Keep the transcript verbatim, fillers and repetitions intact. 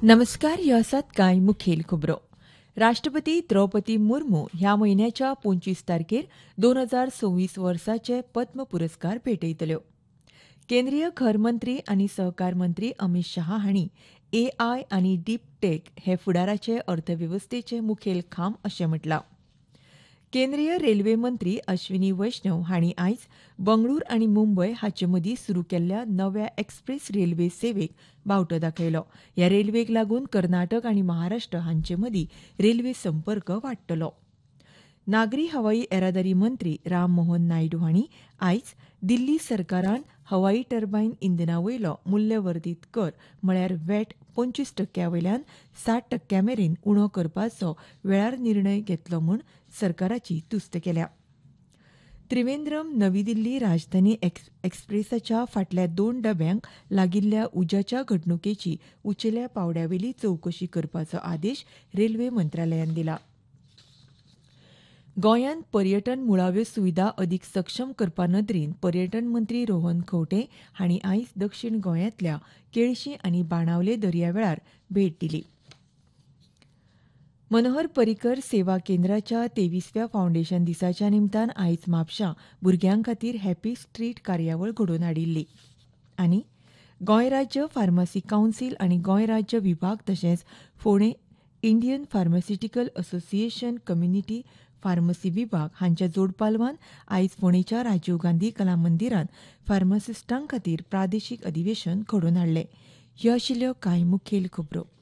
नमस्कार, ह्यो आसात कांय मुखेल खबरो. राष्ट्रपती द्रौपदी मुर्मू ह्या म्हयन्याच्या पंचवीस तारखेर दोन हजार सव्वीस वर्साचे पद्म पुरस्कार भेटयतल्यो. केंद्रीय घर मंत्री आनी सहकार मंत्री अमित शाह हांणी एआय आनी डीप टेक हे फुडाराचे अर्थवेवस्थेचे मुखेल खांब अशें म्हटलां. केंद्रीय रेल्वे मंत्री अश्विनी वैष्णव हांणी आयज बंगळूर आनी मुंबय हांचे मदीं सुरू केल्ल्या नव्या एक्सप्रेस रेल्वे सेवेक बावटो दाखयलो. ह्या रेल्वेक लागून कर्नाटक आनी महाराष्ट्र हांचे मदीं रेल्वे संपर्क वाडटलो. नागरी हवाई येरादारी मंत्री राम मोहन नायडू हांणी आयज दिल्ली सरकारान हवाई टर्बायन इंधना वयलो मूल्यवर्धीत कर म्हळ्यार व्हॅट पंचवीस टक्क्या वयल्यान साठ टक्क्या मेरेन उणो करपाचो वेळार निर्णय घेतलो म्हूण सरकाराची तुस्त केल्या. त्रिवेंद्रम नवी दिल्ली राजधानी एक्सप्रेसाच्या फाटल्या दोन डब्यांक लागिल्ल्या उज्याच्या घडणुकेची उंचेल्या पांवड्यावेली चवकशी करपाचो आदेश रेल्वे मंत्रालयान दिला. गोंयांत पर्यटन मुळाव्यो सुविधा अदीक सक्षम करपा नदरेन पर्यटन मंत्री रोहन खंवटे हांणी आयज दक्षिण गोंयांतल्या केळशी आनी बाणावले दर्यावेळार भेट दिली. मनोहर पर्रीकर सेवा केंद्राच्या तेविसव्या फावंडेशन दिसाच्या निमतान आयज म्हापशां भुरग्यां खातीर हॅपी स्ट्रीट कार्यावळ घडोवन हाडिल्ली. आनी गोंय राज्य फार्मासी कावन्सील आनी गोंय राज्य विभाग तशेंच फोंडे Indian pharmaceutical association community pharmacy विभाग हांच्या जोड पालवान आयज फोंडेच्या राजीव गांधी कला मंदिरांत फार्मासिस्टां खातीर प्रादेशीक अधिवेशन घडोवन हाडलें. ह्यो आशिल्ल्यो कांय मुखेल खबरो.